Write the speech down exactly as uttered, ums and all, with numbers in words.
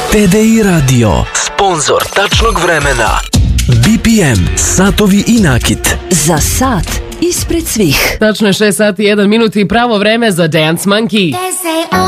T D I Radio, sponzor tačnog vremena. B P M, satovi i nakit. Za sat ispred svih. Tačno je šest sati i jedan minut i pravo vreme za Dance Monkey.